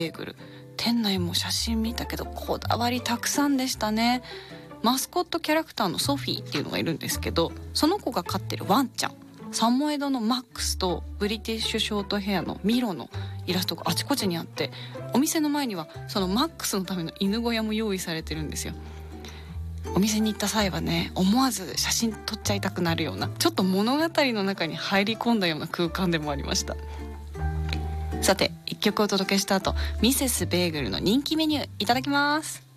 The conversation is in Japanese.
ーグル、店内も写真見たけどこだわりたくさんでしたね。マスコットキャラクターのソフィーっていうのがいるんですけど、その子が飼ってるワンちゃん、サモエドのマックスとブリティッシュショートヘアのミロのイラストがあちこちにあって、お店の前にはそのマックスのための犬小屋も用意されてるんですよ。お店に行った際はね、思わず写真撮っちゃいたくなるような、ちょっと物語の中に入り込んだような空間でもありました。さて、一曲お届けした後、ミセスベーグルの人気メニューいただきます。